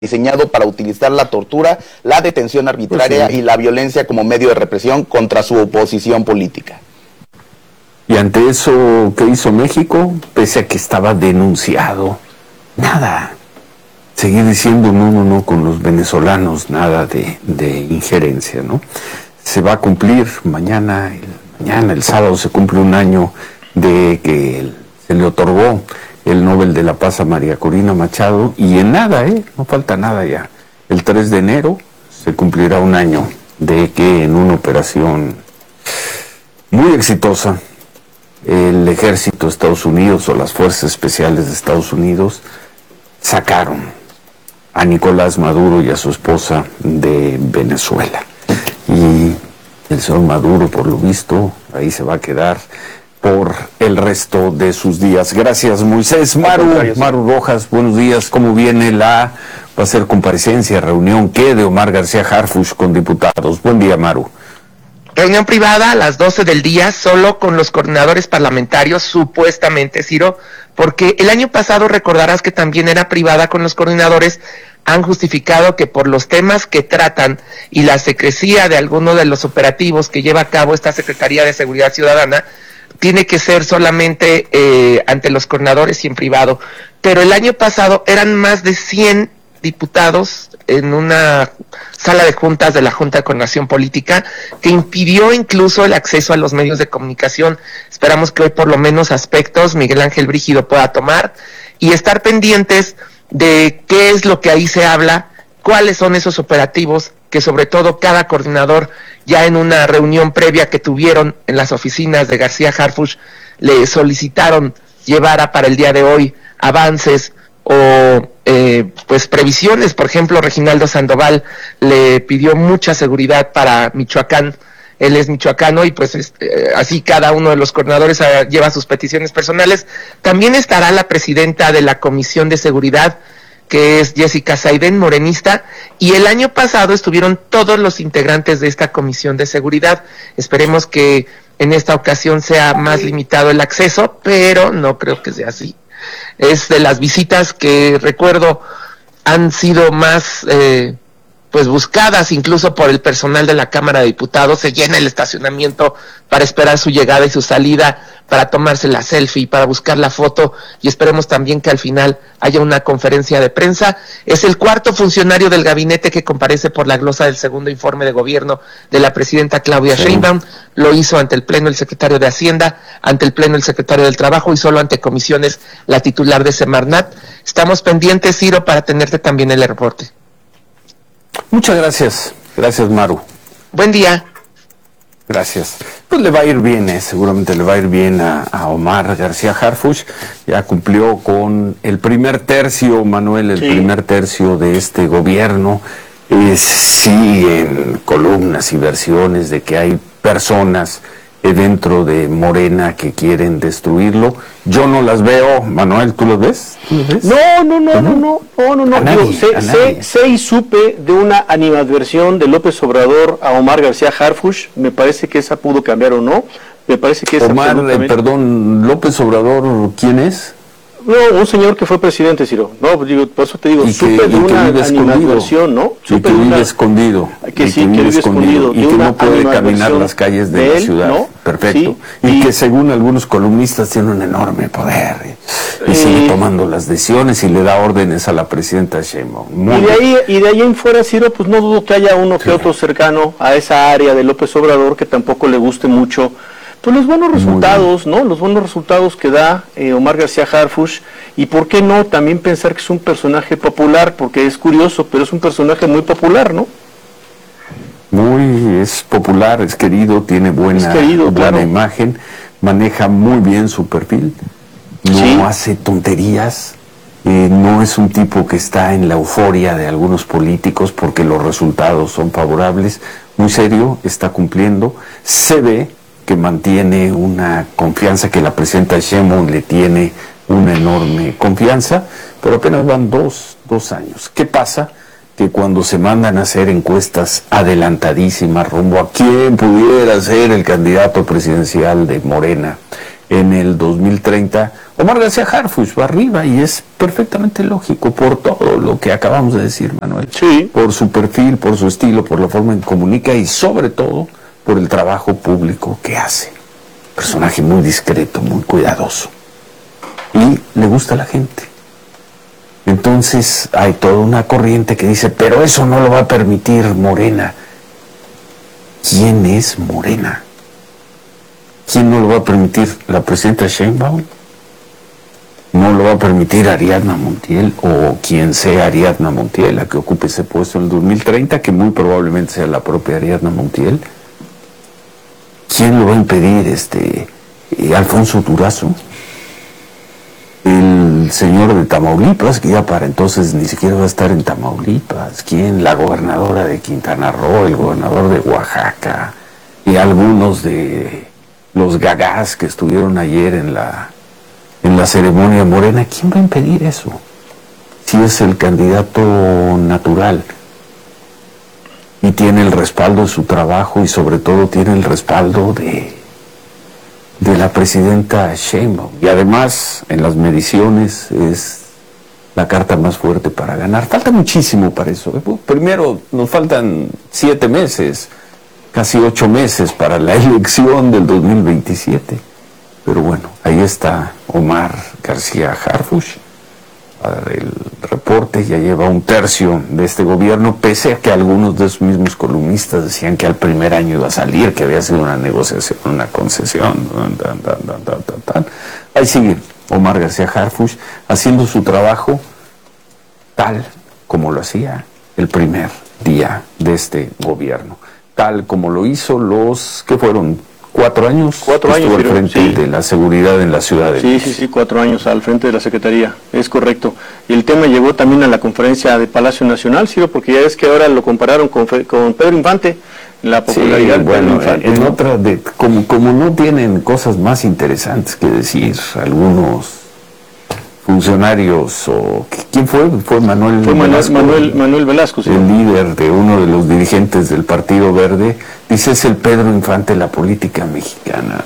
diseñado para utilizar la tortura, la detención arbitraria y la violencia como medio de represión contra su oposición política. Y ante eso, ¿qué hizo México? Pese a que estaba denunciado, nada. Seguir diciendo no con los venezolanos, nada de injerencia, ¿no? Se va a cumplir mañana, el sábado se cumple un año de que se le otorgó el Nobel de la Paz a María Corina Machado, y en nada, no falta nada ya. El 3 de enero se cumplirá un año de que en una operación muy exitosa, el ejército de Estados Unidos o las fuerzas especiales de Estados Unidos sacaron a Nicolás Maduro y a su esposa de Venezuela. Y el señor Maduro, por lo visto, ahí se va a quedar por el resto de sus días. Gracias, Moisés. Maru Rojas, buenos días. ¿Cómo viene va a ser comparecencia, reunión, qué de Omar García Harfuch con diputados? Buen día, Maru. Reunión privada a las 12 del día, solo con los coordinadores parlamentarios, supuestamente, Ciro, porque el año pasado recordarás que también era privada con los coordinadores. Han justificado que por los temas que tratan y la secrecía de alguno de los operativos que lleva a cabo esta Secretaría de Seguridad Ciudadana, tiene que ser solamente ante los coordinadores y en privado. Pero el año pasado eran más de 100 diputados en una sala de juntas de la Junta de Coordinación Política, que impidió incluso el acceso a los medios de comunicación. Esperamos que hoy por lo menos aspectos Miguel Ángel Brígido pueda tomar y estar pendientes de qué es lo que ahí se habla, cuáles son esos operativos que sobre todo cada coordinador, ya en una reunión previa que tuvieron en las oficinas de García Harfuch, le solicitaron llevara para el día de hoy avances o pues previsiones. Por ejemplo, Reginaldo Sandoval le pidió mucha seguridad para Michoacán. Él es michoacano y pues así cada uno de los coordinadores lleva sus peticiones personales. También estará la presidenta de la Comisión de Seguridad, que es Jessica Saiden, morenista, y el año pasado estuvieron todos los integrantes de esta Comisión de Seguridad. Esperemos que en esta ocasión sea más limitado el acceso, pero no creo que sea así. Es de las visitas que recuerdo han sido más pues buscadas incluso por el personal de la Cámara de Diputados. Se llena el estacionamiento para esperar su llegada y su salida, para tomarse la selfie, para buscar la foto, y esperemos también que al final haya una conferencia de prensa. Es el cuarto funcionario del gabinete que comparece por la glosa del segundo informe de gobierno de la presidenta Claudia Sheinbaum. Lo hizo ante el Pleno el secretario de Hacienda, ante el Pleno el secretario del Trabajo y solo ante comisiones la titular de Semarnat. Estamos pendientes, Ciro, para tenerte también el reporte. Muchas gracias. Gracias, Maru. Buen día. Gracias. Pues le va a ir bien, seguramente le va a ir bien a Omar García Harfuch. Ya cumplió con el primer tercio, Manuel, primer tercio de este gobierno. Siguen columnas y versiones de que hay personas dentro de Morena que quieren destruirlo. Yo no las veo. Manuel, ¿tú las ves? No. Sé y supe de una animadversión de López Obrador a Omar García Harfuch. Me parece que esa pudo cambiar o no. Me parece que es Omar, López Obrador, ¿quién es? No, un señor que fue presidente, Ciro. No, digo, por eso te digo, supe de una animadversión, ¿no? Supe que vive escondido. Que sí, que vive escondido. Y que no puede caminar las calles de la ciudad. ¿No? Perfecto. Sí, y que según algunos columnistas tiene un enorme poder. Y sigue tomando las decisiones y le da órdenes a la presidenta Sheinbaum. Y de ahí en fuera, Ciro, pues no dudo que haya uno que otro cercano a esa área de López Obrador que tampoco le guste mucho pues los buenos resultados, ¿no? Los buenos resultados que da Omar García Harfuch, y por qué no también pensar que es un personaje popular, porque es curioso, pero es un personaje muy popular, ¿no? Es popular, es querido, tiene buena imagen, maneja muy bien su perfil, no hace tonterías, no es un tipo que está en la euforia de algunos políticos porque los resultados son favorables, muy serio, está cumpliendo, se ve que mantiene una confianza, que la presidenta Sheinbaum le tiene una enorme confianza, pero apenas van dos años. ¿Qué pasa? Que cuando se mandan a hacer encuestas adelantadísimas rumbo a quién pudiera ser el candidato presidencial de Morena en el 2030, Omar García Harfuch va arriba y es perfectamente lógico por todo lo que acabamos de decir, Manuel. Sí. Por su perfil, por su estilo, por la forma en que comunica y sobre todo por el trabajo público que hace. Personaje muy discreto, muy cuidadoso. Y le gusta a la gente. Entonces hay toda una corriente que dice, pero eso no lo va a permitir Morena. ¿Quién es Morena? ¿Quién no lo va a permitir? ¿La presidenta Sheinbaum? ¿No lo va a permitir Ariadna Montiel o quien sea Ariadna Montiel, la que ocupe ese puesto en el 2030, que muy probablemente sea la propia Ariadna Montiel? ¿Quién lo va a impedir? Alfonso Durazo, el señor de Tamaulipas, que ya para entonces ni siquiera va a estar en Tamaulipas. ¿Quién? La gobernadora de Quintana Roo, el gobernador de Oaxaca y algunos de los gagás que estuvieron ayer en la ceremonia Morena. ¿Quién va a impedir eso? Si es el candidato natural y tiene el respaldo de su trabajo y sobre todo tiene el respaldo de la presidenta Sheinbaum, y además en las mediciones es la carta más fuerte para ganar. Falta muchísimo para eso. Primero nos faltan 7 meses, casi 8 meses para la elección del 2027. Pero bueno, ahí está Omar García Harfuch para el reporte. Ya lleva 1/3 de este gobierno, pese a que algunos de sus mismos columnistas decían que al primer año iba a salir, que había sido una negociación, una concesión. Ahí sigue Omar García Harfuch haciendo su trabajo tal como lo hacía el primer día de este gobierno, tal como lo hizo los que fueron 4 años. 4 años estuvo al frente sí. de la seguridad en la ciudad de México. Sí, 4 años al frente de la Secretaría, es correcto. Y el tema llegó también a la conferencia de Palacio Nacional, Ciro, porque ya es que ahora lo compararon con Pedro Infante, la popularidad de Pedro Infante. En otra, como no tienen cosas más interesantes que decir algunos funcionarios, o ¿quién fue? Fue Manuel Velasco, sí. El líder de uno de los dirigentes del Partido Verde, dice: es el Pedro Infante de la política mexicana.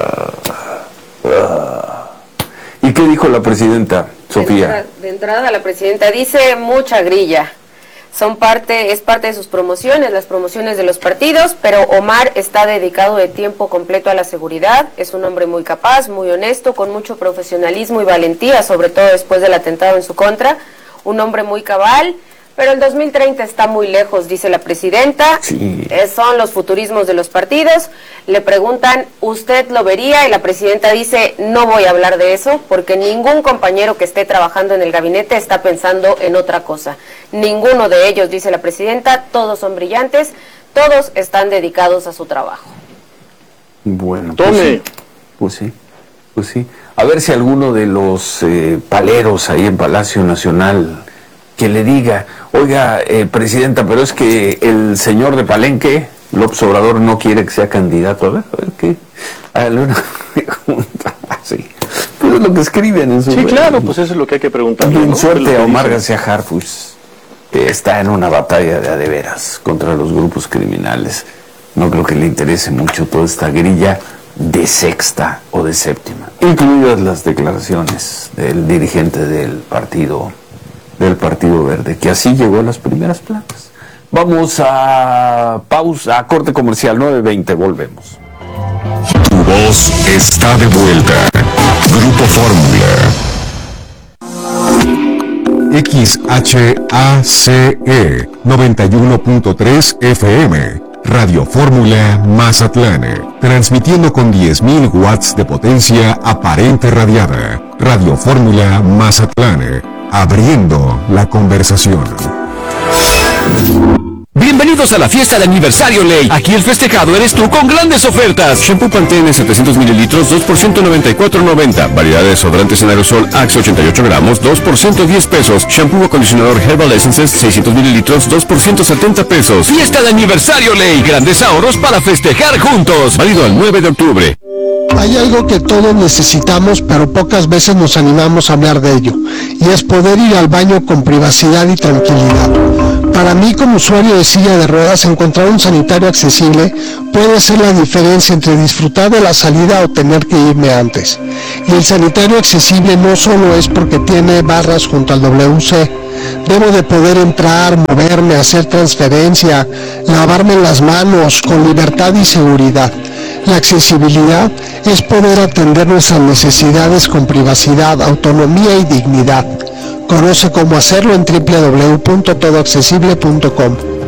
¿Y qué dijo la presidenta, Sofía? De entrada la presidenta dice mucha grilla. Es parte de sus promociones, las promociones de los partidos, pero Omar está dedicado de tiempo completo a la seguridad. Es un hombre muy capaz, muy honesto, con mucho profesionalismo y valentía, sobre todo después del atentado en su contra. Un hombre muy cabal, pero el 2030 está muy lejos, dice la presidenta. Sí. Son los futurismos de los partidos. Le preguntan, ¿usted lo vería? Y la presidenta dice, no voy a hablar de eso, porque ningún compañero que esté trabajando en el gabinete está pensando en otra cosa. Ninguno de ellos, dice la presidenta, todos son brillantes, todos están dedicados a su trabajo. Bueno, Tome. Pues sí. A ver si alguno de los paleros ahí en Palacio Nacional que le diga: oiga, presidenta, pero es que el señor de Palenque, López Obrador, no quiere que sea candidato. A ver qué. Hágale una pregunta. Sí. Pues es lo que escriben en su... Sí, claro, pues eso es lo que hay que preguntar. ¿no? Suerte a Omar García Harfuch, que está en una batalla de a veras contra los grupos criminales. No creo que le interese mucho toda esta grilla de sexta o de séptima, incluidas las declaraciones del dirigente del Partido Verde, que así llegó a las primeras planas. Vamos a pausa, a corte comercial, 9:20, volvemos. Tu voz está de vuelta. Grupo Fórmula. XHACE 91.3 FM. Radio Fórmula Mazatlán. Transmitiendo con 10.000 watts de potencia aparente radiada. Radio Fórmula Mazatlán. Abriendo la conversación. Bienvenidos a la fiesta de aniversario Ley. Aquí el festejado eres tú con grandes ofertas. Shampoo Pantene 700 mililitros, 2 por $194.90. Variedad de desodorantes en aerosol Axe 88 gramos, 2 por $110. Shampoo acondicionador Herbal Essences 600 mililitros, 2 por $170. Fiesta de aniversario Ley. Grandes ahorros para festejar juntos. Válido al 9 de octubre. Hay algo que todos necesitamos, pero pocas veces nos animamos a hablar de ello, y es poder ir al baño con privacidad y tranquilidad. Para Para mí, como usuario de silla de ruedas, encontrar un sanitario accesible puede ser la diferencia entre disfrutar de la salida o tener que irme antes. Y el sanitario accesible no solo es porque tiene barras junto al WC. Debo de poder entrar, moverme, hacer transferencia, lavarme las manos con libertad y seguridad. La accesibilidad es poder atender nuestras necesidades con privacidad, autonomía y dignidad. Conoce cómo hacerlo en www.todoaccesible.com.